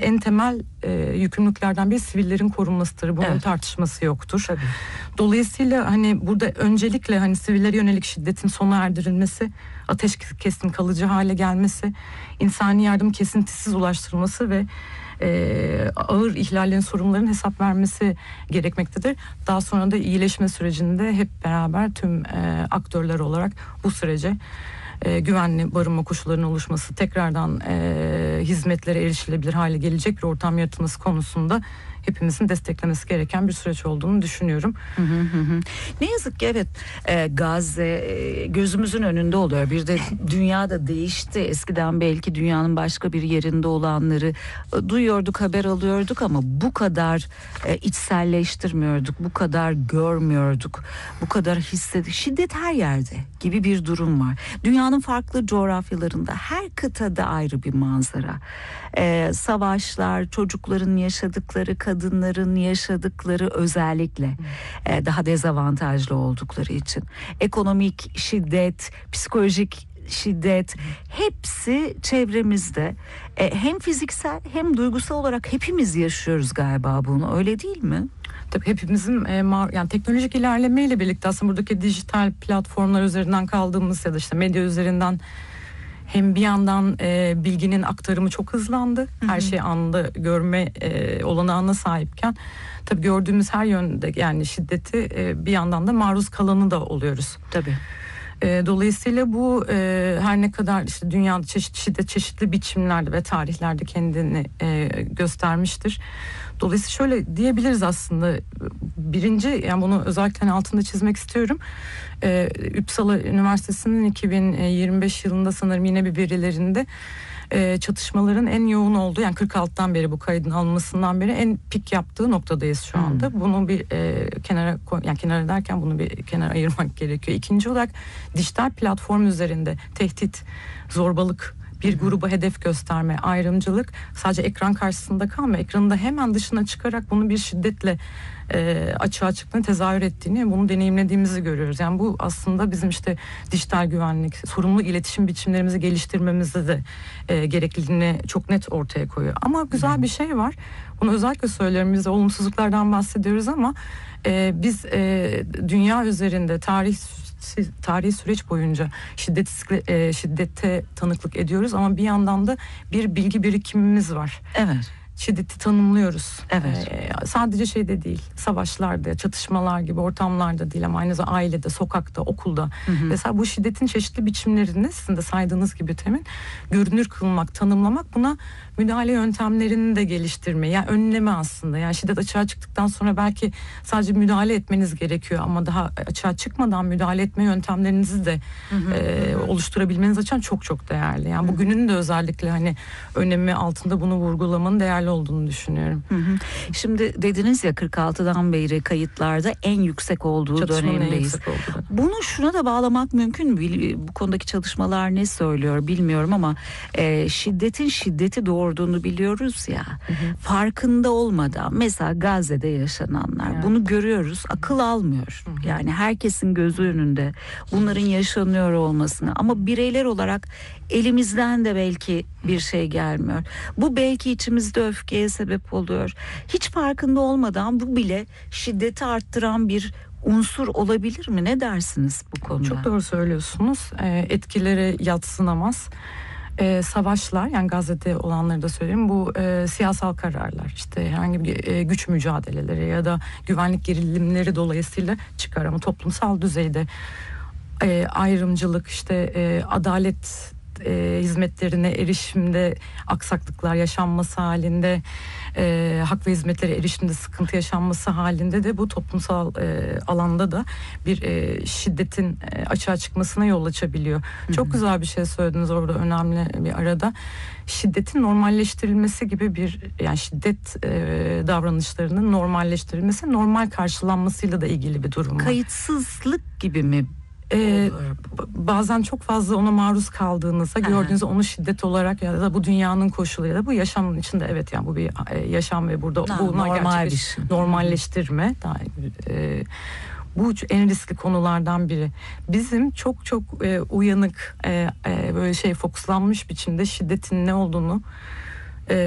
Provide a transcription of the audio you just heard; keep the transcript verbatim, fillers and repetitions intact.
en temel e, yükümlülüklerden biri sivillerin korunmasıdır. Bunun evet. tartışması yoktur. Tabii. Dolayısıyla hani burada öncelikle hani sivillere yönelik şiddetin sona erdirilmesi, ateşkesin kalıcı hale gelmesi, insani yardım kesintisiz ulaştırılması ve e, ağır ihlallerin sorumluların hesap vermesi gerekmektedir. Daha sonra da iyileşme sürecinde hep beraber tüm e, aktörler olarak bu sürece E, güvenli barınma koşullarının oluşması, tekrardan e, hizmetlere erişilebilir hale gelecek bir ortam yaratılması konusunda hepimizin desteklemesi gereken bir süreç olduğunu düşünüyorum. Hı hı hı. Ne yazık ki evet, e, Gazze e, gözümüzün önünde oluyor. Bir de dünya da değişti. Eskiden belki dünyanın başka bir yerinde olanları e, duyuyorduk, haber alıyorduk ama bu kadar e, içselleştirmiyorduk, bu kadar görmüyorduk, bu kadar hissediyorduk. Şiddet her yerde gibi bir durum var. Dünyanın farklı coğrafyalarında, her kıtada ayrı bir manzara. E, savaşlar, çocukların yaşadıkları, kadınların yaşadıkları özellikle e, daha dezavantajlı oldukları için. Ekonomik şiddet, psikolojik şiddet, hepsi çevremizde. E, hem fiziksel hem duygusal olarak hepimiz yaşıyoruz galiba bunu, öyle değil mi? Tabii hepimizin e, mar- yani teknolojik ilerlemeyle birlikte aslında buradaki dijital platformlar üzerinden kaldığımız ya da işte medya üzerinden hem bir yandan e, bilginin aktarımı çok hızlandı. Hı hı. Her şeyi anında görme e, olanağına sahipken tabii gördüğümüz her yönde yani şiddeti e, bir yandan da maruz kalanı da oluyoruz. Tabii. E, dolayısıyla bu e, her ne kadar işte dünyada çeşitli şiddet çeşitli biçimlerde ve tarihlerde kendini e, göstermiştir. Dolayısıyla şöyle diyebiliriz aslında, birinci yani bunu özellikle hani altında çizmek istiyorum. Ee, Uppsala Üniversitesi'nin iki bin yirmi beş yılında sanırım yine bir verilerinde e, çatışmaların en yoğun olduğu, yani kırk altıdan beri bu kaydın alınmasından beri en pik yaptığı noktadayız şu anda. Hmm. Bunu bir e, kenara yani kenara derken bunu bir kenara ayırmak gerekiyor. İkinci olarak dijital platform üzerinde tehdit, zorbalık, bir gruba hedef gösterme, ayrımcılık sadece ekran karşısında kalma, ekranın da hemen dışına çıkarak bunu bir şiddetle e, açığa çıktığını, tezahür ettiğini, bunu deneyimlediğimizi görüyoruz. Yani bu aslında bizim işte dijital güvenlik, sorumlu iletişim biçimlerimizi geliştirmemizde de e, gerekliliğini çok net ortaya koyuyor. Ama güzel bir şey var. Bunu özellikle söylüyorum. Biz de olumsuzluklardan bahsediyoruz ama e, biz e, dünya üzerinde tarih tarihi süreç boyunca şiddet, e, şiddete tanıklık ediyoruz ama bir yandan da bir bilgi birikimimiz var. Evet. Şiddeti tanımlıyoruz. Evet. Ee, sadece şeyde değil, savaşlarda, çatışmalar gibi ortamlarda değil ama aynı zamanda ailede, sokakta, okulda. Hı hı. Mesela bu şiddetin çeşitli biçimlerini sizin de saydığınız gibi temin görünür kılmak, tanımlamak, buna müdahale yöntemlerini de geliştirme, yani önleme aslında. Yani şiddet açığa çıktıktan sonra belki sadece müdahale etmeniz gerekiyor ama daha açığa çıkmadan müdahale etme yöntemlerinizi de hı hı, e, hı. oluşturabilmeniz açısından çok çok değerli. Yani hı hı. bugünün de özellikle hani önemi altında bunu vurgulamanın değerli olduğunu düşünüyorum. Hı hı. Şimdi dediniz ya kırk altıdan beri kayıtlarda en yüksek olduğu Çatışmanın dönemdeyiz. En yüksek olduğu. Bunu şuna da bağlamak mümkün mü? Bu konudaki çalışmalar ne söylüyor bilmiyorum ama e, şiddetin şiddeti doğurduğunu biliyoruz ya. Hı hı. Farkında olmadan mesela Gazze'de yaşananlar, yani bunu görüyoruz, akıl almıyor. Hı hı. Yani herkesin gözü önünde bunların yaşanıyor olmasını, ama bireyler olarak elimizden de belki bir şey gelmiyor. Bu belki içimizde öfkeye sebep oluyor. Hiç farkında olmadan bu bile şiddeti arttıran bir unsur olabilir mi? Ne dersiniz bu konuda? Çok doğru söylüyorsunuz. E, etkileri yadsınamaz. E, savaşlar, yani Gazze'de olanları da söyleyeyim, bu e, siyasal kararlar, işte herhangi bir e, güç mücadeleleri ya da güvenlik gerilimleri dolayısıyla çıkar ama toplumsal düzeyde e, ayrımcılık, işte e, adalet e, hizmetlerine erişimde aksaklıklar yaşanması halinde, e, hak ve hizmetlere erişimde sıkıntı yaşanması halinde de bu toplumsal e, alanda da bir e, şiddetin e, açığa çıkmasına yol açabiliyor. Hı hı. Çok güzel bir şey söylediniz orada, önemli bir arada. Şiddetin normalleştirilmesi gibi bir, yani şiddet e, davranışlarının normalleştirilmesi, normal karşılanmasıyla da ilgili bir durum var. Kayıtsızlık gibi mi? Ee, bazen çok fazla ona maruz kaldığınızda, gördüğünüzde onu şiddet olarak ya da bu dünyanın koşulu ya da bu yaşamın içinde, evet yani bu bir yaşam ve burada ha, bu normal bir şey. Normalleştirme daha, e, bu en riskli konulardan biri. Bizim çok çok e, uyanık e, e, böyle şey fokuslanmış biçimde şiddetin ne olduğunu